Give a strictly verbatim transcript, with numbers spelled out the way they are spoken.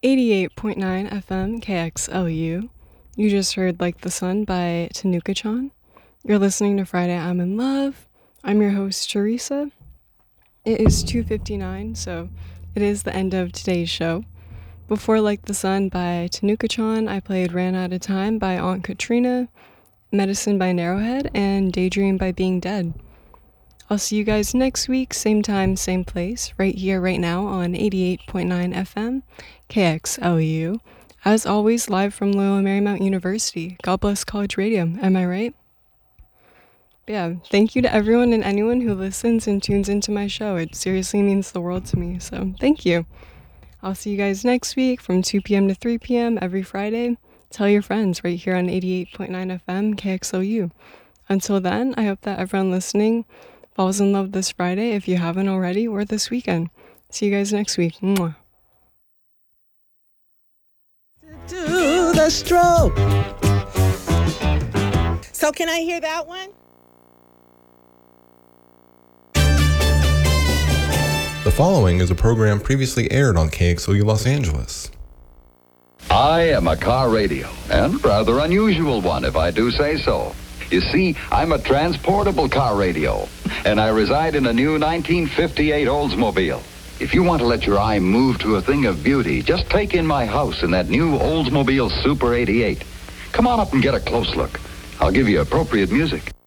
eighty-eight point nine F M K X L U. You just heard Like the Sun by Tanuka-chan. You're listening to Friday I'm in Love. I'm your host, Teresa. It is two fifty-nine, so it is the end of today's show. Before Like the Sun by Tanuka-chan, I played Ran Out of Time by Aunt Katrina, Medicine by Narrowhead, and Daydream by Being Dead. I'll see you guys next week, same time, same place, right here, right now on eighty-eight point nine F M, K X L U. As always, live from Loyola Marymount University. God bless college radio, am I right? Yeah, thank you to everyone and anyone who listens and tunes into my show. It seriously means the world to me, so thank you. I'll see you guys next week from two p.m. to three p.m. every Friday. Tell your friends right here on eighty-eight point nine F M, K X L U. Until then, I hope that everyone listening falls in love this Friday if you haven't already, or this weekend. See you guys next week. Mwah. To the stroke. So can I hear that one? The following is a program previously aired on K X L U Los Angeles. I am a car radio, and rather unusual one if I do say so. You see, I'm a transportable car radio, and I reside in a new nineteen fifty-eight Oldsmobile. If you want to let your eye move to a thing of beauty, just take in my house in that new Oldsmobile Super eighty-eight. Come on up and get a close look. I'll give you appropriate music.